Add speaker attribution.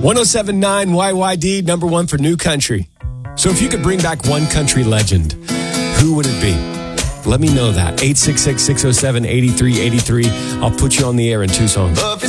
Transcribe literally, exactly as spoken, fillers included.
Speaker 1: one oh seven point nine Y Y D, number one for new country. So if you could bring back one country legend, who would it be? Let me know that. eight six six, six oh seven, eight three eight three. I'll put you on the air in two songs.